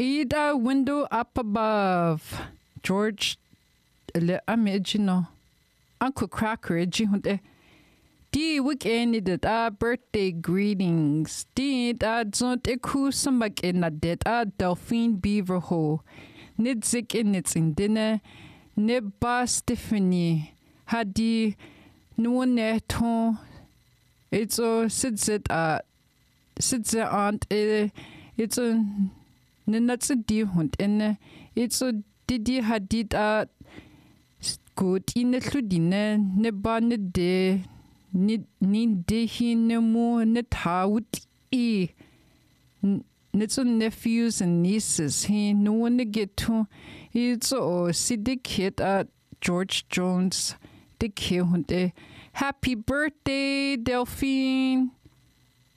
Ida window up above. George le amegino. Uncle Cracker hunte. Di weekend that birthday greetings. Di zont kusambak in that Delphine Beaver Ho. Nidzik in its in dinner. Nibba Stephanie. Hadi nuone ton. It's a sidset aunt. It's a Ninats a dear hunt and it's a didi hadid good in the Ludine, Nebana de Nidehinemo Nethout e. Nits on nephews and nieces. He no one to get to. It's a syndicate at George Jones. The kid hunte. Happy birthday, Delphine.